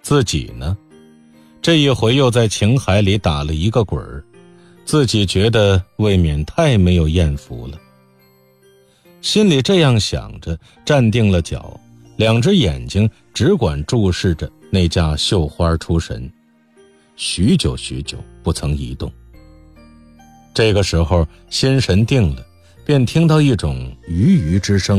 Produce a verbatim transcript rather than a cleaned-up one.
自己呢，这一回又在情海里打了一个滚儿，自己觉得未免太没有艳福了。心里这样想着，站定了脚，两只眼睛只管注视着那架绣花出神，许久许久不曾移动。这个时候心神定了，便听到一种鱼鱼之声